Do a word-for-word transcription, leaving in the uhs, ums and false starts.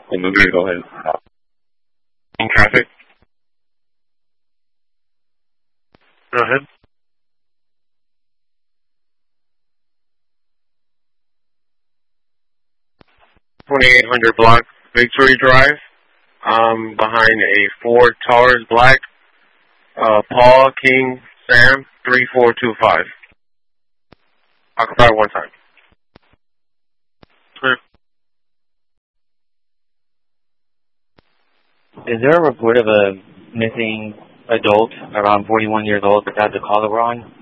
I'm going to go ahead and stop. In traffic? Go ahead. twenty-eight hundred block Victory Drive, um, behind a Ford Taurus Black, uh, Paul King Sam three four two five. I'll try one time. Clear. Is there a report of a missing adult around forty-one years old that has a collar on?